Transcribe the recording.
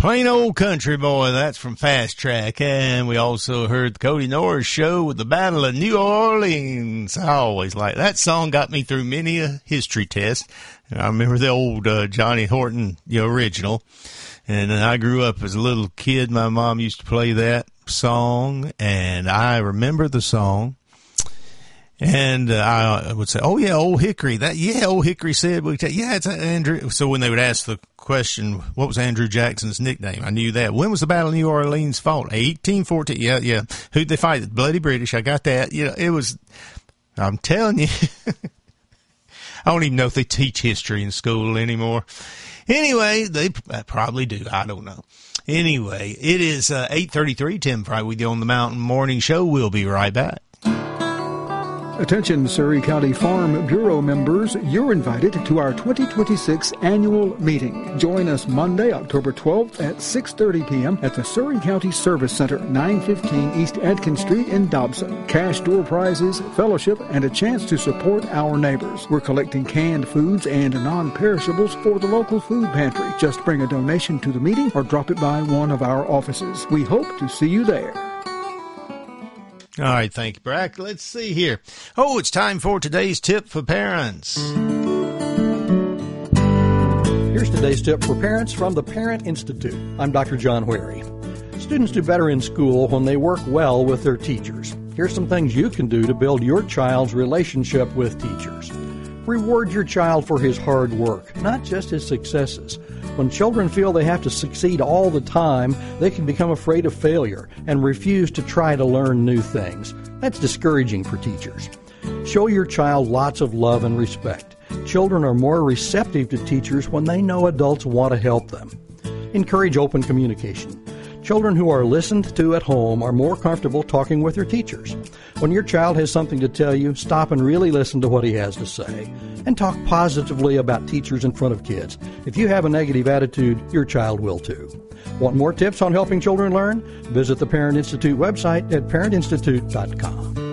Plain Old Country Boy, that's from Fast Track. And we also heard the Cody Norris Show with the Battle of New Orleans. I always like that song. Got me through many a history test. I remember the old Johnny Horton, original. And I grew up as a little kid. My mom used to play that song, and I remember the song. And I would say, "Oh yeah, Old Hickory." Old Hickory said, it's Andrew." So when they would ask the question, "What was Andrew Jackson's nickname?" I knew that. When was the Battle of New Orleans fought? 1814. Yeah. Who'd they fight? The Bloody British. I got that. It was. I'm telling you, I don't even know if they teach history in school anymore. Anyway, they probably do. I don't know. Anyway, it is 8:33. Tim Fry with you on the Mountain Morning Show. We'll be right back. Attention Surry County Farm Bureau members, you're invited to our 2026 annual meeting. Join us Monday, October 12th at 6:30 p.m. at the Surry County Service Center, 915 East Adkins Street in Dobson. Cash door prizes, fellowship, and a chance to support our neighbors. We're collecting canned foods and non-perishables for the local food pantry. Just bring a donation to the meeting or drop it by one of our offices. We hope to see you there. All right, thank you, Brack. Let's see here. Oh, it's time for today's tip for parents. Here's today's tip for parents from the Parent Institute. I'm Dr. John Wherry. Students do better in school when they work well with their teachers. Here's some things you can do to build your child's relationship with teachers. Reward your child for his hard work, not just his successes. When children feel they have to succeed all the time, they can become afraid of failure and refuse to try to learn new things. That's discouraging for teachers. Show your child lots of love and respect. Children are more receptive to teachers when they know adults want to help them. Encourage open communication. Children who are listened to at home are more comfortable talking with their teachers. When your child has something to tell you, stop and really listen to what he has to say. And talk positively about teachers in front of kids. If you have a negative attitude, your child will too. Want more tips on helping children learn? Visit the Parent Institute website at parentinstitute.com.